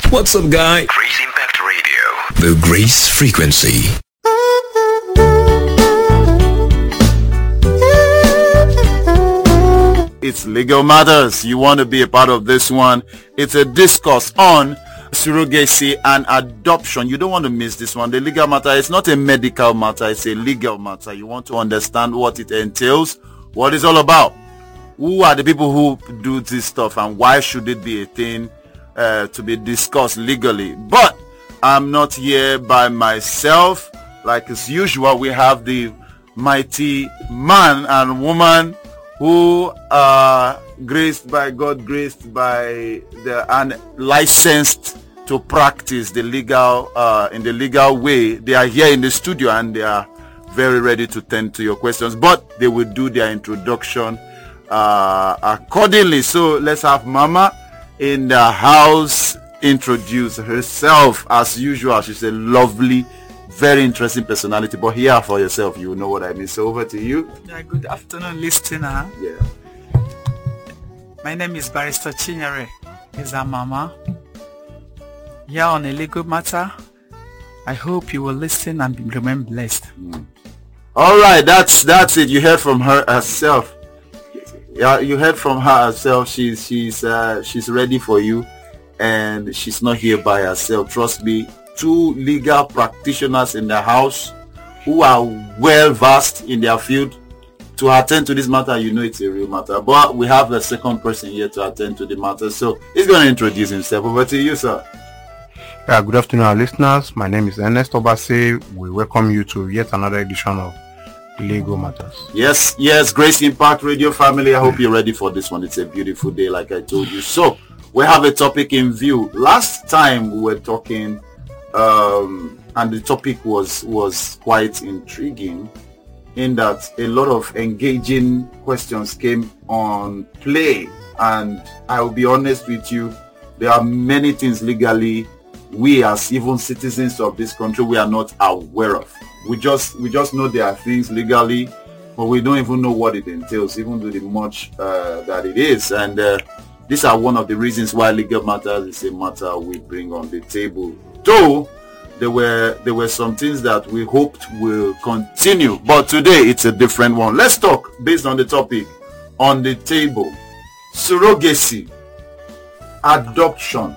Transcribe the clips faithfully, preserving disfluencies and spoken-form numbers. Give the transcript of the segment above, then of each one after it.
What's up, guy? Grace Impact Radio. The Grace Frequency. It's Legal Matters. You want to be a part of this one. It's a discourse on surrogacy and adoption. You don't want to miss this one. The legal matter is not a medical matter. It's a legal matter. You want to understand what it entails, what it's all about. Who are the people who do this stuff, and why should it be a thing uh, to be discussed legally? But I'm not here by myself. Like as usual, we have the mighty man and woman who are graced by God, graced by the and licensed to practice the legal uh, in the legal way. They are here in the studio and they are very ready to tend to your questions, but they will do their introduction uh, accordingly. So let's have Mama in the house introduce herself as usual. She's a lovely, very interesting personality, but here for yourself, you know what I mean. So over to you. Yeah, good afternoon, listener. Yeah. My name is Barrister Chinyere. Is our mama. Here on a legal matter. I hope you will listen and remain blessed. Mm. All right, that's that's it. You heard from her herself. Yeah, you heard from her herself. She's she's uh, she's ready for you, and she's not here by herself. Trust me. Two legal practitioners in the house who are well versed in their field to attend to this matter. You know it's a real matter, but we have a second person here to attend to the matter, so he's going to introduce himself. Over to you, sir. Yeah, good afternoon, our listeners. My name is Ernest Obase. We welcome you to yet another edition of Legal Matters. Yes, yes, Grace Impact Radio family. I hope you're ready for this one. It's a beautiful day, like I told you. So we have a topic in view. Last time we were talking um and the topic was was quite intriguing in that a lot of engaging questions came on play, and I will be honest with you, there are many things legally we as even citizens of this country we are not aware of. We just we just know there are things legally, but we don't even know what it entails, even though the much uh, that it is. And uh, these are one of the reasons why legal matters is a matter we bring on the table. Though there were there were some things that we hoped will continue, but today it's a different one. Let's talk based on the topic on the table: surrogacy, adoption.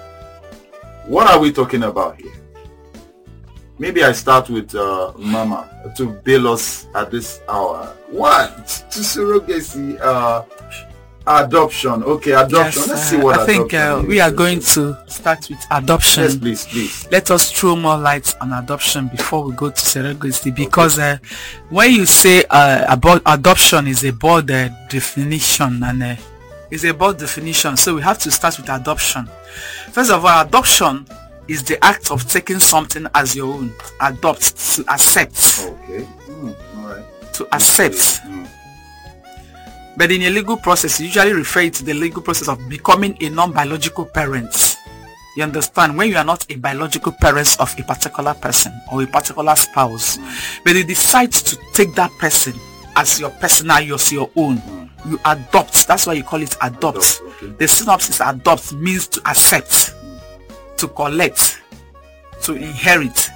What are we talking about here? Maybe I start with uh, Mama to bail us at this hour. What to surrogacy? Uh, Adoption. Okay, adoption. Yes, Let's see uh, what I think uh, we are going to start with adoption. Yes, please, please. Let us throw more light on adoption before we go to surrogacy, because okay. uh, when you say uh, about adoption is a broad uh, definition, and uh, is a broad definition, so we have to start with adoption. First of all, adoption is the act of taking something as your own. Adopt, to accept. Okay. Mm, all right. To accept. Mm. But in a legal process, you usually refer to the legal process of becoming a non-biological parent. You understand? When you are not a biological parent of a particular person or a particular spouse, mm. but you decide to take that person as your personal, as your own, mm. you adopt. That's why you call it adopt. adopt okay. The synopsis adopt means to accept, mm. to collect, to inherit.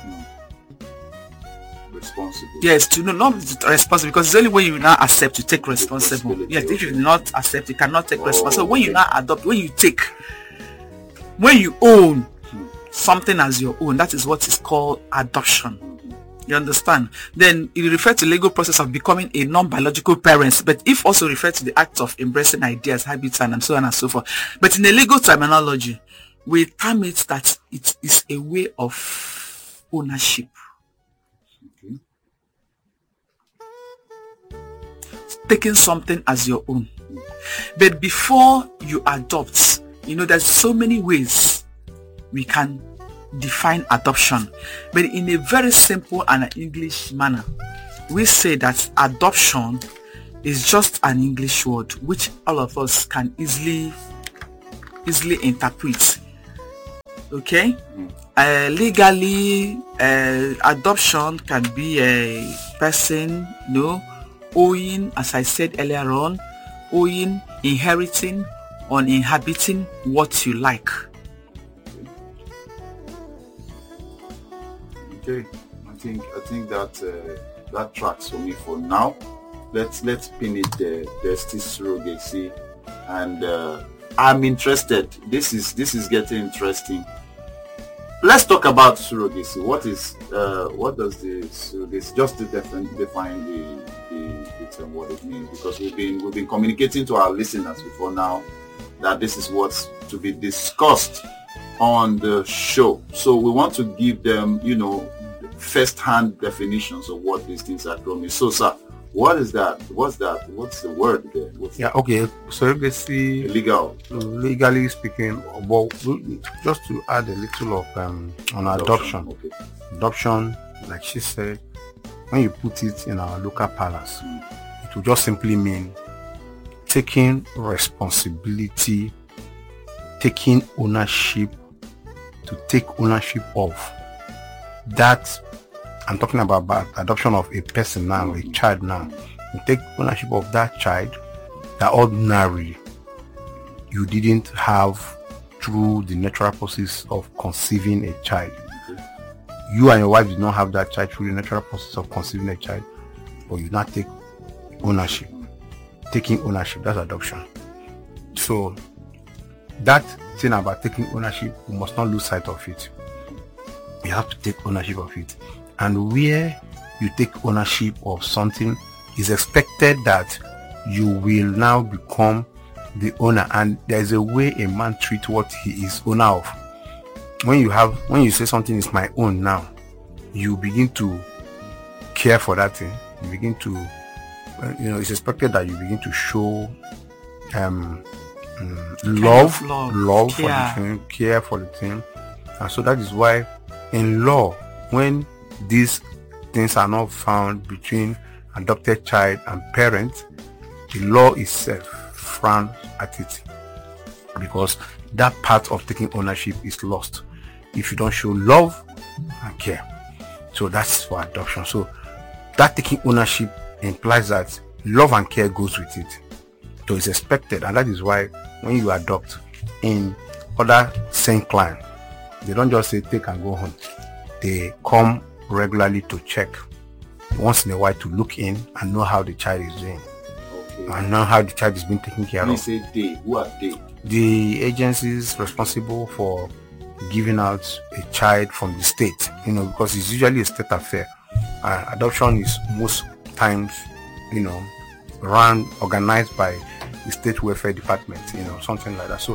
Responsible. Yes, to know not responsible, because it's only when you now accept you take responsible. Yes, if you do not accept, you cannot take oh, responsibility. So when you now adopt, when you take, when you own hmm. something as your own, that is what is called adoption. Hmm. You understand? Then it refers to the legal process of becoming a non-biological parent, but if also refer to the act of embracing ideas, habits, and so on and so forth. But in the legal terminology, we term it that it is a way of ownership. Taking something as your own. But before you adopt, you know, there's so many ways we can define adoption, but in a very simple and English manner, we say that adoption is just an English word which all of us can easily easily interpret. Okay? Uh, legally, uh, adoption can be a person, you know, owing, as I said earlier on, owing, inheriting, or inhabiting what you like. Okay, I think I think that uh, that tracks for me for now. Let's let's pin it there. There's still surrogacy, and uh, I'm interested. This is this is getting interesting. Let's talk about surrogacy. What is uh, what does the surrogacy, just to define define the, the, the term, what it means, because we've been we've been communicating to our listeners before now that this is what's to be discussed on the show. So we want to give them, you know, first-hand definitions of what these things are from. So, sir, what is that? What's that? What's the word there? What's Yeah, okay. Surrogacy, legal? legally speaking, well, just to add a little of um, on adoption. Okay. Adoption, like she said, when you put it in our local parlance, it will just simply mean taking responsibility, taking ownership, to take ownership of that. I'm talking about, about adoption of a person now, a child now. You take ownership of that child that ordinarily you didn't have through the natural process of conceiving a child. You and your wife did not have that child through the natural process of conceiving a child, but you now take ownership. Taking ownership, that's adoption. So that thing about taking ownership, we must not lose sight of it. You have to take ownership of it. And where you take ownership of something, is expected that you will now become the owner. And there is a way a man treats what he is owner of. When you have, when you say something is my own now, you begin to care for that thing. You begin to, you know, it's expected that you begin to show um, um love, love, love for care. the thing, care for the thing. And so that is why in law, when these things are not found between adopted child and parent, the law itself frowns at it, because that part of taking ownership is lost if you don't show love and care. So that's for adoption. So that taking ownership implies that love and care goes with it. So it's expected, and that is why when you adopt in other same clan, they don't just say take and go home. They come regularly to check once in a while to look in and know how the child is doing. Okay. And know how the child is being taken care When you of. say they, who are they? The agencies responsible for giving out a child from the state, you know, because it's usually a state affair. Uh, adoption is most times, you know, run, organized by the state welfare department, you know, something like that. So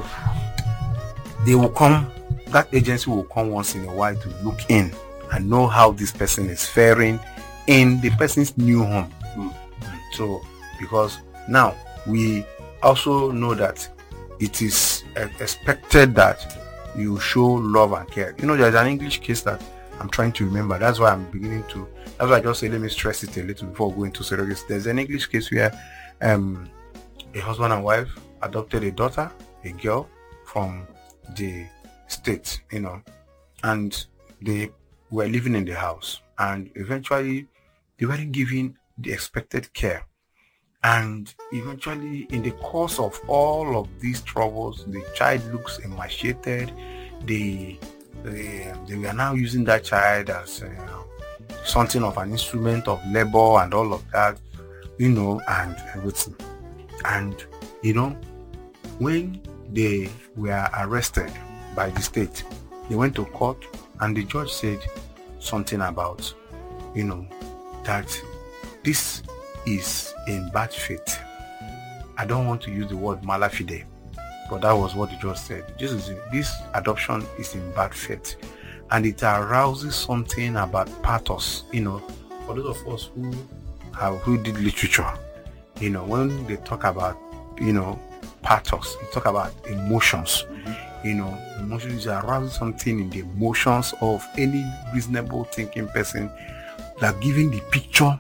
they will come, that agency will come once in a while to look in and know how this person is faring in the person's new home. Mm. So, because now we also know that it is uh, expected that you show love and care. You know, there's an English case that I'm trying to remember. That's why I'm beginning to, that's why I just say, let me stress it a little before going to surrogacy. There's an English case where um, a husband and wife adopted a daughter, a girl, from the state, you know, and they were living in the house, and eventually they weren't given the expected care. And eventually, in the course of all of these troubles, the child looks emaciated. They, they, they were now using that child as uh, something of an instrument of labor and all of that, you know, and everything. And, you know, when they were arrested by the state, they went to court, and the judge said something about, you know, that this is in bad faith. I don't want to use the word malafide, but that was what the judge said. This is this adoption is in bad faith, and it arouses something about pathos. You know, for those of us who have who did literature, you know, when they talk about, you know, pathos, they talk about emotions. Mm-hmm. You know, emotions arouse something in the emotions of any reasonable thinking person, that giving the picture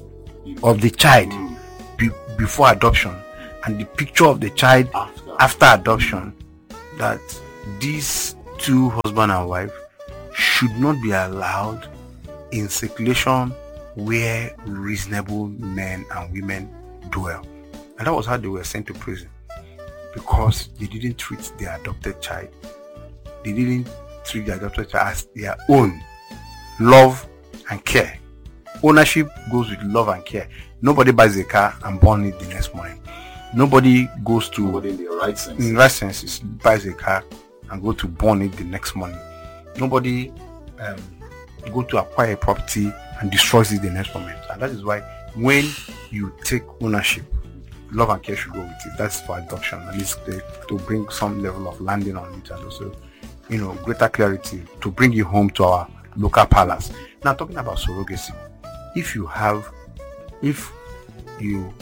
of the child be, before adoption and the picture of the child after, after adoption, that these two husband and wife should not be allowed in circulation where reasonable men and women dwell. And that was how they were sent to prison, because they didn't treat their adopted child. They didn't treat their adopted child as their own. love and care. Ownership goes with love and care. Nobody buys a car and burn it the next morning. Nobody goes to Nobody in the right sense. in right senses buys a car and go to burn it the next morning. Nobody um, go to acquire a property and destroys it the next moment. And that is why when you take ownership, love and care should go with it. That's for adoption, at least to, to bring some level of landing on it, and also, you know, greater clarity to bring you home to our local palace. Now, talking about surrogacy, if you have, if you,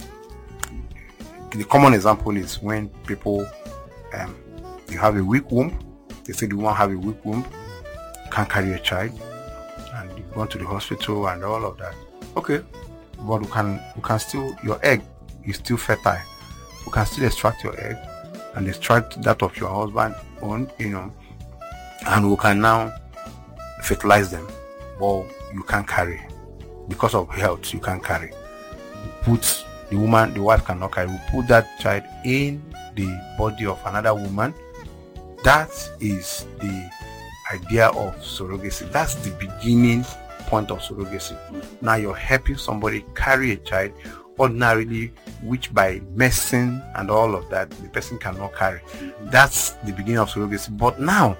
the common example is when people, um, you have a weak womb. They say you won't have a weak womb, can't carry a child, and you go to the hospital and all of that. Okay, but you can, you can still, your egg is still fertile. You can still extract your egg and extract that of your husband own, you know, and we can now fertilize them. But you can't carry because of health. You can't carry. You put the woman, the wife cannot carry. We put that child in the body of another woman. That is the idea of surrogacy. That's the beginning point of surrogacy. Now you're helping somebody carry a child, ordinarily, which by medicine and all of that the person cannot carry. That's the beginning of surrogacy. But now,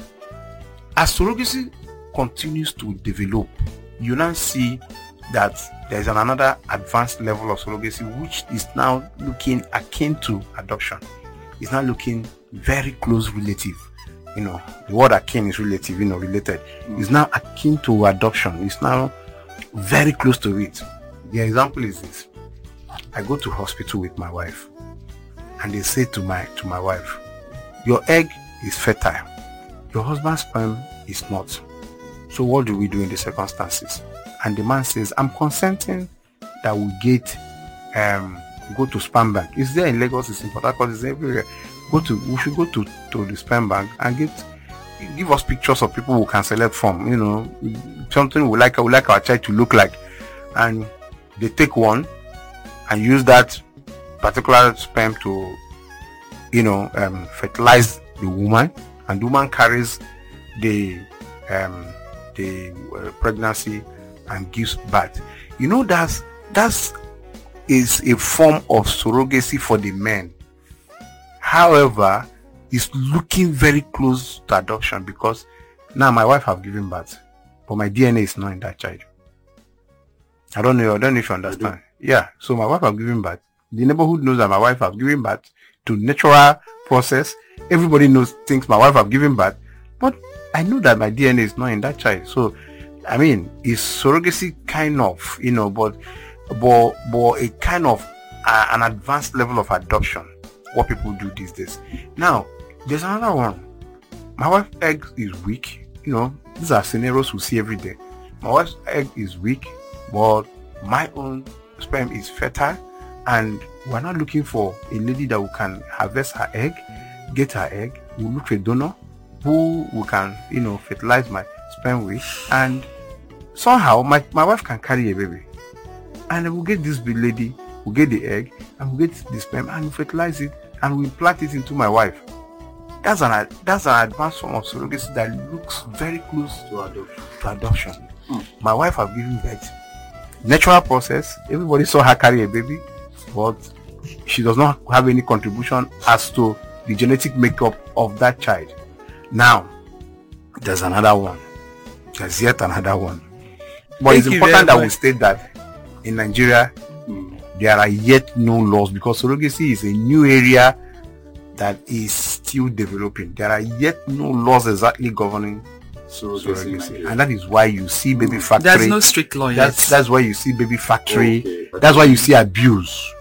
as surrogacy continues to develop, you now see that there's an another advanced level of surrogacy, which is now looking akin to adoption. It's now looking very close relative. You know, the word akin is relative, you know, related. It's now akin to adoption. It's now very close to it. The example is this. I go to hospital with my wife, and they say to my to my wife, your egg is fertile, your husband's sperm is not. So what do we do in the circumstances? And the man says, I'm consenting that we get um go to sperm bank. It's there in Lagos, it's in Port Harcourt, it's everywhere. Go to we should go to, to the sperm bank and get give us pictures of people who can select from, you know, something we like we like our child to look like. And they take one and use that particular sperm to, you know, um, fertilize the woman, and the woman carries the um, the uh, pregnancy and gives birth. You know, that's that's is a form of surrogacy for the men. However, it's looking very close to adoption, because now my wife have given birth, but my D N A is not in that child. I don't know. I don't know if you understand. Yeah. So my wife have given birth. The neighborhood knows that my wife have given birth to natural process. Everybody knows, thinks my wife have given birth, but I know that my D N A is not in that child. So, I mean, it's surrogacy kind of, you know, but but but a kind of uh, an advanced level of adoption. What people do these days. Now, there's another one. My wife's egg is weak. You know, these are scenarios we see every day. My wife's egg is weak, but my own sperm is fertile, and we're not looking for a lady that we can harvest her egg, get her egg. We look for a donor who we can, you know, fertilize my sperm with, and somehow my, my wife can carry a baby. And we'll get this big lady, we'll get the egg, and we'll get the sperm, and we'll fertilize it, and we'll plant it into my wife. That's an that's an advanced form of surrogacy that looks very close to adoption. To adoption. Mm. My wife have given birth. Natural process. Everybody saw her carry a baby, but she does not have any contribution as to the genetic makeup of that child. Now, there's another one. There's yet another one. But Thank it's important that much. we state that in Nigeria, mm, there are yet no laws, because surrogacy is a new area that is still developing. There are yet no laws exactly governing surrogacy, surrogacy. And that is why you see baby factory. There's no strict law yet. That's, that's why you see baby factory. Okay, that's why you see abuse.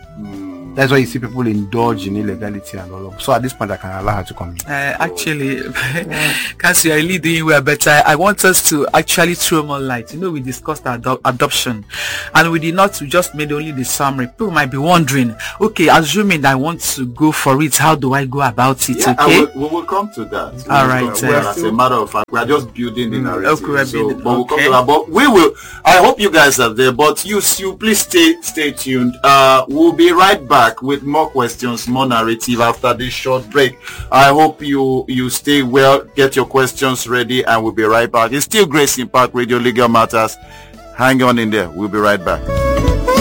Mm. That's why you see people indulge in illegality and all of. So at this point, I can allow her to come in. Uh, actually, Cassie, you're really doing well, but I, I want us to actually throw more light. You know, we discussed ado- adoption, and we did not. We just made only the summary. People might be wondering, okay, assuming I want to go for it, how do I go about it? Yeah, okay, we will come to that. We all right. To, uh, as a matter of fact, we are just building the narrative. Okay, we're so, building, but we'll okay. come to that. But we will. I hope you guys are there. But you, you please stay, stay tuned. Uh, we'll be right back back with more questions, more narrative after this short break. I hope you you stay well, get your questions ready, and we'll be right back. It's still Grace Impact Radio Legal Matters. Hang on in there. We'll be right back.